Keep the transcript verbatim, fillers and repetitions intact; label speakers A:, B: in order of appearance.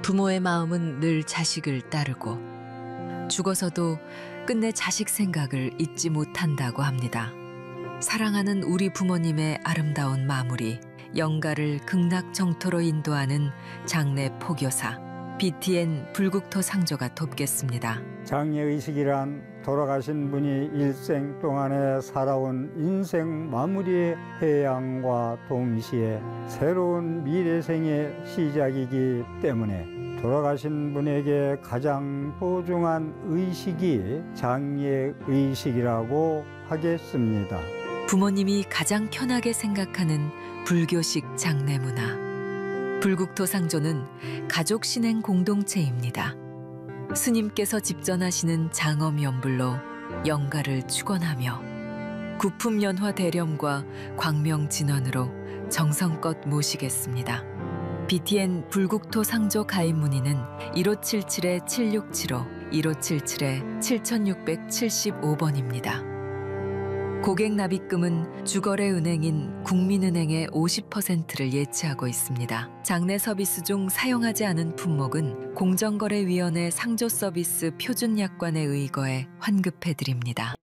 A: 부모의 마음은 늘 자식을 따르고 죽어서도 끝내 자식 생각을 잊지 못한다고 합니다. 사랑하는 우리 부모님의 아름다운 마무리, 영가를 극락정토로 인도하는 장례 포교사 비티엔 불국토 상조가 돕겠습니다.
B: 장례의식이란 돌아가신 분이 일생 동안에 살아온 인생 마무리의 해양과 동시에 새로운 미래생의 시작이기 때문에 돌아가신 분에게 가장 소중한 의식이 장례의식이라고 하겠습니다.
A: 부모님이 가장 편하게 생각하는 불교식 장례 문화. 불국토 상조는 가족 신행 공동체입니다. 스님께서 집전하시는 장엄 연불로 영가를 축원하며 구품연화 대렴과 광명진원으로 정성껏 모시겠습니다. 비티엔 불국토 상조 가입 문의는 일오칠칠 칠육칠오, 일오칠칠 칠육칠오 번입니다. 고객 납입금은 주거래 은행인 국민은행의 오십 퍼센트를 예치하고 있습니다. 장례 서비스 중 사용하지 않은 품목은 공정거래위원회 상조 서비스 표준 약관에 의거해 환급해 드립니다.